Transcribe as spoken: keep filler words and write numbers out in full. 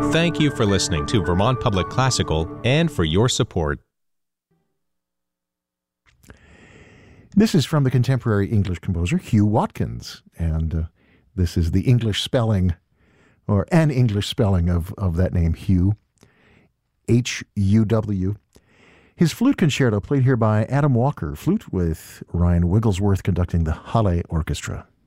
Thank you for listening to Vermont Public Classical and for your support. This is from the contemporary English composer Hugh Watkins, and uh, this is the English spelling, or an English spelling of, of that name, Hugh, H U W. His flute concerto played here by Adam Walker, flute with Ryan Wigglesworth conducting the Halle Orchestra.